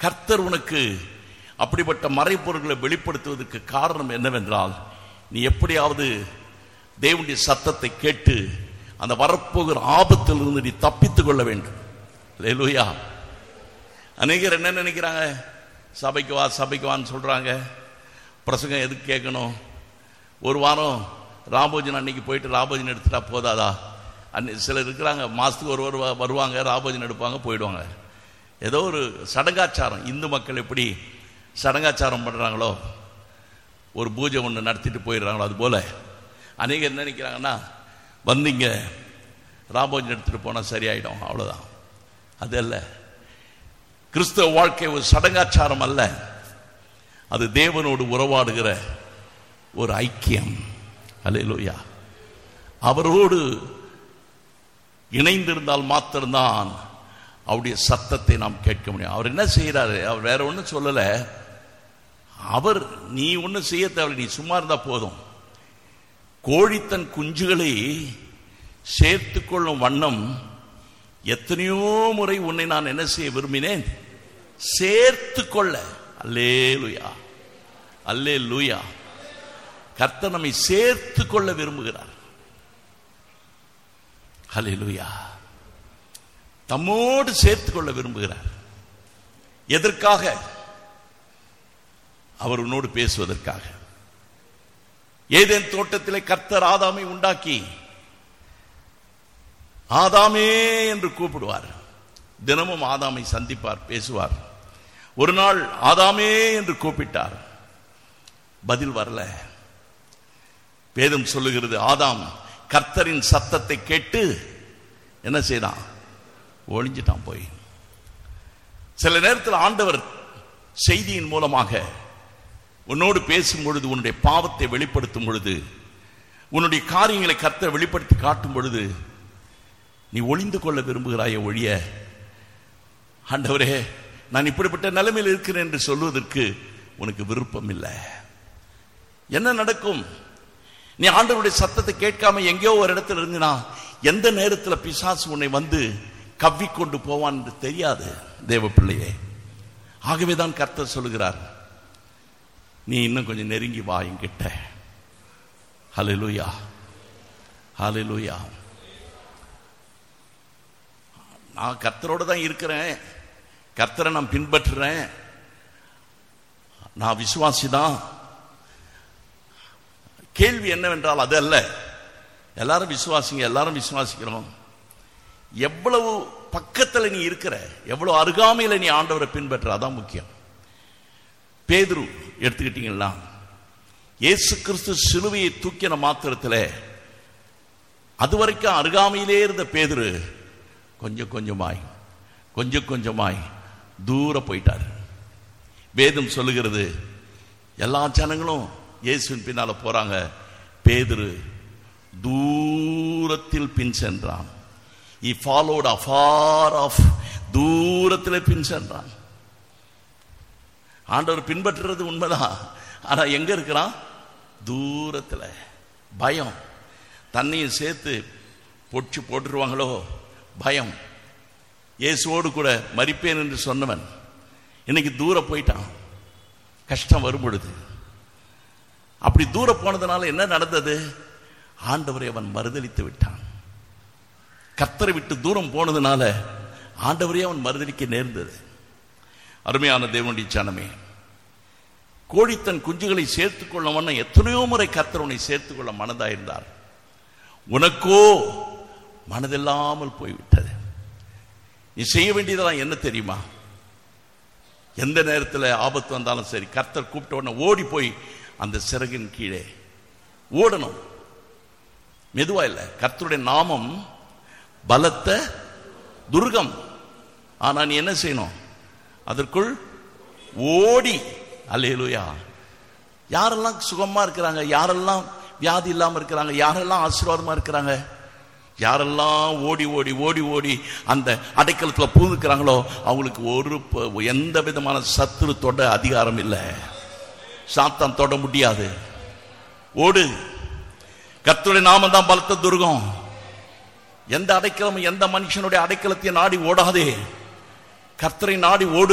கர்த்தர் உனக்கு அப்படிப்பட்ட மறைப்பொருள்களை வெளிப்படுத்துவதற்கு காரணம் என்னவென்றால், நீ எப்படியாவது தேவனுடைய சத்தத்தை கேட்டு அந்த வரப்போகிற ஆபத்திலிருந்து நீ தப்பித்துக் கொள்ள வேண்டும். அல்லேலூயா. அநேகர் என்ன நினைக்கிறாங்க, சபைக்கு வா சபைக்கு வான்னு சொல்றாங்க, பிரசங்கம் எதுக்கு கேட்கணும், ஒரு வாரம் ராபோஜன் அன்னைக்கு போயிட்டு ராபோஜன் எடுத்துட்டா போதாதா? சிலர் இருக்கிறாங்க, மாசத்துக்கு ஒரு வருவாங்க, ராபோஜன் எடுப்பாங்க, போயிடுவாங்க. ஏதோ ஒரு சடங்காச்சாரம். இந்து மக்கள் எப்படி சடங்காச்சாரம் பண்றாங்களோ, ஒரு பூஜை ஒன்று நடத்திட்டு போயிடுறாங்களோ, அது போல அநேகர் என்ன நினைக்கிறாங்கன்னா, வந்தீங்க ராபோஜன் எடுத்துட்டு போனா சரியாயிடும், அவ்வளவுதான். அது அல்ல. கிறிஸ்தவ வாழ்க்கை ஒரு சடங்காச்சாரம் அல்ல, அது தேவனோடு உறவாடுகிற ஒரு ஐக்கியம். அல்லேலூயா. அவரோடு இணைந்திருந்தால் மாத்திரம்தான் அவருடைய சத்தத்தை நாம் கேட்க முடியும். அவர் என்ன செய்யறாரு, அவர் வேற ஒன்றும் சொல்லல. அவர் நீ ஒன்றும் செய்ய தேவை, நீ சும்மா இருந்தா போதும். கோழி தன் குஞ்சுகளை சேர்த்து கொள்ளும் வண்ணம் எத்தனையோ முறை உன்னை நான் என்ன செய்ய விரும்பினேன், சேர்த்து கொள்ள. அல்லேலூயா, அல்லேலூயா. கர்த்தர் நம்மை சேர்த்து கொள்ள விரும்புகிறார். அல்லேலூயா. தம்மோடு சேர்த்து கொள்ள விரும்புகிறார். எதற்காக? அவர் உன்னோடு பேசுவதற்காக. ஏதேன் தோட்டத்திலே கர்த்தர் ஆதாமை உண்டாக்கி ஆதாமே என்று கூப்பிடுவார். தினமும் ஆதாமை சந்திப்பார், பேசுவார். ஒரு நாள் ஆதாமே என்று கூப்பிட்டார், பதில் வரல. வேதம் சொல்லுகிறது, ஆதாம் கர்த்தரின் சத்தத்தை கேட்டு என்ன செய்தான், ஒளிஞ்சிட்டான் போய். சில நேரத்தில் ஆண்டவர் செய்தியின் மூலமாக உன்னோடு பேசும் பொழுது, உன்னுடைய பாவத்தை வெளிப்படுத்தும் பொழுது, உன்னுடைய காரியங்களை கர்த்தர் வெளிப்படுத்தி காட்டும் பொழுது, நீ ஒளிந்து கொள்ள விரும்புகிறாய ஒழிய, ஆண்டவரே நான் இப்படிப்பட்ட நிலைமையில் இருக்கிறேன் என்று சொல்வதற்கு உனக்கு விருப்பம் இல்லை. என்ன நடக்கும்? நீ ஆண்டவருடைய சத்தத்தை கேட்காம எங்கேயோ ஒரு இடத்துல இருந்தினா, எந்த நேரத்தில் பிசாசு உன்னை வந்து கவ்விக்கொண்டு போவான் என்று தெரியாது தேவ பிள்ளையே. ஆகவேதான் கர்த்தர் சொல்லுகிறார், நீ இன்னும் கொஞ்சம் நெருங்கி வா என்கிட்ட. ஹல்லேலூயா, ஹல்லேலூயா. நான் கர்த்தரோடு தான் இருக்கிறேன், கர்த்தரை நான் பின்பற்றுறேன், நான் விசுவாசிதான். கேள்வி என்னவென்றால் அது அல்ல. எல்லாரும் விசுவாசிங்க, எல்லாரும் விசுவாசிக்கிறோம். எவ்வளவு பக்கத்துல நீ இருக்கிற, எவ்வளவு அருகாமையில நீ ஆண்டவரை பின்பற்ற, அதான் முக்கியம். பேதுரு எடுத்துக்கிட்டீங்கன்னா, இயேசு கிறிஸ்து சிலுவையை தூக்கின மாத்திரத்தில் அதுவரைக்கும் அருகாமையிலே இருந்த பேதுரு கொஞ்சம் கொஞ்சமாய் தூர போயிட்டார். வேதம் சொல்லுகிறது, எல்லா ஜனங்களும் இயேசுவின் பின்னால போறாங்க, பேதுரு தூரத்தில் பின் சென்றான். He followed afar off. தூரத்தில் பின் சென்றான். ஆண்டவர் பின்பற்றுறது உண்மைதான், ஆனா எங்க இருக்கிறான்? தூரத்தில். பயம், தண்ணியும் சேர்த்து பொடிச்சு போட்டுருவாங்களோ பயம். இயேசுவோடு கூட மரிப்பேன் என்று சொன்னவன் இன்னைக்கு தூரம் போயிட்டான், கஷ்டம் வரும் பொழுது. அப்படி தூரம் போனதுனால என்ன நடந்தது? ஆண்டவரை அவன் மறுதலித்து விட்டான். கர்த்தரை விட்டு தூரம் போனதுனால ஆண்டவரே அவன் மறுதலிக்க நேர்ந்தது. அருமையான தேவனுடைய ஜனமே, கோழி தன் குஞ்சுகளை சேர்த்துக் கொள்ள எத்தனையோ முறை கர்த்தர் உன்னை சேர்த்துக் கொள்ள மனதாயிருந்தார். உனக்கோ மனதில்லாமல் போய்விட்டது. நீ செய்ய வேண்டியதெல்லாம் என்ன தெரியுமா? எந்த நேரத்தில் ஆபத்து வந்தாலும் சரி, கர்த்தர் கூப்பிட்ட உடனே ஓடி போய் அந்த சிறகின் கீழே ஓடணும். மெதுவா இல்லை. கர்த்தருடைய நாமம் பலத்த துர்கம். ஆனா நீ என்ன செய்யணும்? அதற்குள் ஓடி. அல்லேலூயா. யாரெல்லாம் சுகமா இருக்கிறாங்க, யாரெல்லாம் வியாதி இல்லாம இருக்கிறாங்க, யாரெல்லாம் ஆசீர்வாதமா இருக்கிறாங்க, யாரெல்லாம் ஓடி ஓடி ஓடி ஓடி அந்த அடைக்கலத்துல பூந்துக்கிறாங்களோ அவங்களுக்கு ஒரு எந்த விதமான சத்துரு தொட அதிகாரம் இல்லை, சாத்தான் தொட முடியாது. ஓடு. கர்த்தருடைய நாமம் தான் பலத்த துர்கம். எந்த அடைக்கலம், எந்த மனுஷனுடைய அடைக்கலத்தை நாடி ஓடாதே, கர்த்தரை நாடி ஓடு.